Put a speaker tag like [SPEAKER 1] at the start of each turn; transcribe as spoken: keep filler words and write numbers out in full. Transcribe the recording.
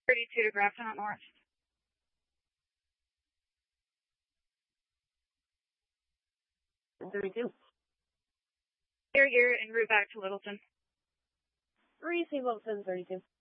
[SPEAKER 1] thirty-two to Grafton out north.
[SPEAKER 2] thirty-two.
[SPEAKER 1] Here, here, en route back to Littleton.
[SPEAKER 2] Receive Littleton, thirty-two.